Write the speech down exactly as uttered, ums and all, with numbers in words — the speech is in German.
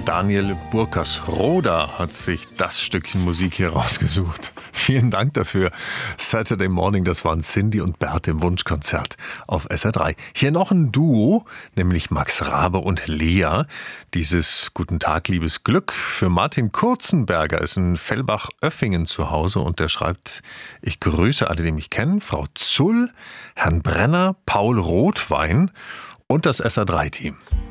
Daniel Burkersroda hat sich das Stückchen Musik hier rausgesucht. Vielen Dank dafür. Saturday Morning, das waren Cindy und Bert im Wunschkonzert auf S R drei. Hier noch ein Duo, nämlich Max Rabe und Lea. Dieses Guten Tag, liebes Glück. Für Martin Kurzenberger ist in Fellbach-Oeffingen zu Hause und der schreibt: Ich grüße alle, die mich kennen, Frau Zull, Herrn Brenner, Paul Rotwein und das S R drei Team.